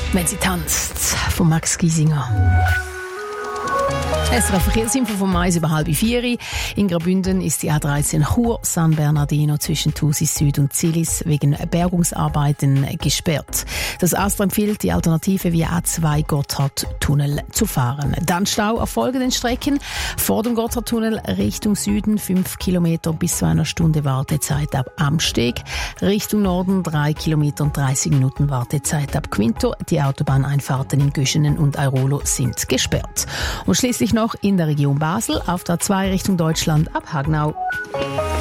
Wenn sie tanzt, von Max Giesinger. SRF Verkehrsinfo vom Mais über 3:30. In Graubünden ist die A13 Chur-San Bernardino zwischen Thusis Süd und Zilis wegen Bergungsarbeiten gesperrt. Das ASTRA empfiehlt, die Alternative via A2 Gotthardtunnel zu fahren. Dann Stau auf folgenden Strecken. Vor dem Gotthardtunnel Richtung Süden 5 Kilometer bis zu einer Stunde Wartezeit ab Amsteg. Richtung Norden 3 Kilometer und 30 Minuten Wartezeit ab Quinto. Die Autobahneinfahrten in Göschenen und Airolo sind gesperrt. Und schließlich noch in der Region Basel auf der A2 Richtung Deutschland ab Hagnau.